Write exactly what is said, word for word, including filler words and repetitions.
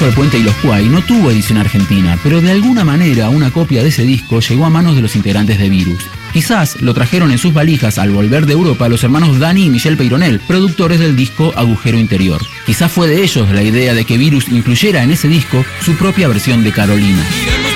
Junto al Puente y los Quay no tuvo edición argentina, pero de alguna manera una copia de ese disco llegó a manos de los integrantes de Virus. Quizás lo trajeron en sus valijas al volver de Europa los hermanos Dani y Michelle Peyronel, productores del disco Agujero Interior. Quizás fue de ellos la idea de que Virus incluyera en ese disco su propia versión de Carolina.